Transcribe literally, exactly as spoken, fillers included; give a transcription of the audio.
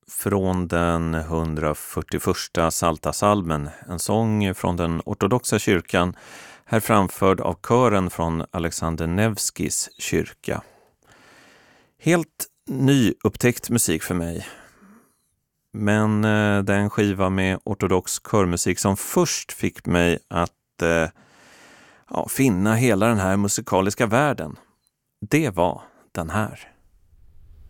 från den hundrafyrtioförsta Psaltarpsalmen, en sång från den ortodoxa kyrkan, här framförd av kören från Alexander Nevskis kyrka. Helt nyupptäckt musik för mig, men eh, den skiva med ortodox körmusik som först fick mig att eh, ja, finna hela den här musikaliska världen, det var den här.